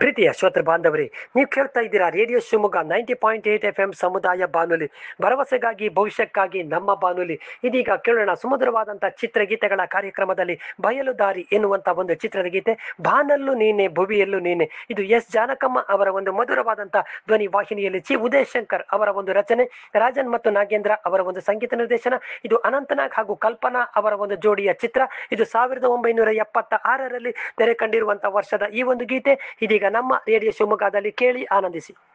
ಪ್ರೀತಿಯ ಶ್ರೋತೃ ಬಾಂಧವರೇ, ನೀವು ಕೇಳ್ತಾ ಇದ್ದೀರಾ ರೇಡಿಯೋ ಶಿವಮೊಗ್ಗ 90.8 FM ಸಮುದಾಯ ಬಾನುಲಿ, ಭರವಸೆಗಾಗಿ ಭವಿಷ್ಯಕ್ಕಾಗಿ ನಮ್ಮ ಬಾನುಲಿ. ಇದೀಗ ಕೇಳೋಣ ಸುಮಧುರವಾದಂತಹ ಚಿತ್ರಗೀತೆಗಳ ಕಾರ್ಯಕ್ರಮದಲ್ಲಿ ಬಯಲುದಾರಿ ಎನ್ನುವಂತ ಒಂದು ಚಿತ್ರದ ಗೀತೆ. ಬಾನಲ್ಲೂ ನೀನೆ ಭುವಿಯಲ್ಲೂ ನೀನೆ, ಇದು ಎಸ್ ಜಾನಕಮ್ಮ ಅವರ ಒಂದು ಮಧುರವಾದಂತಹ ಧ್ವನಿ ವಾಹಿನಿಯಲ್ಲಿ ಚಿ ಉದಯ್ ಶಂಕರ್ ಅವರ ಒಂದು ರಚನೆ, ರಾಜನ್ ಮತ್ತು ನಾಗೇಂದ್ರ ಅವರ ಒಂದು ಸಂಗೀತ ನಿರ್ದೇಶನ. ಇದು ಅನಂತನಾಗ್ ಹಾಗೂ ಕಲ್ಪನಾ ಅವರ ಒಂದು ಜೋಡಿಯ ಚಿತ್ರ. ಇದು 1976ರಲ್ಲಿ ತೆರೆ ಕಂಡಿರುವಂತಹ ವರ್ಷದ ಈ ಒಂದು ಗೀತೆ ಇದೀಗ ನಮ್ಮ ರೇಡಿಯೋ ಶಿವಮೊಗ್ಗದಲ್ಲಿ ಕೇಳಿ ಆನಂದಿಸಿ.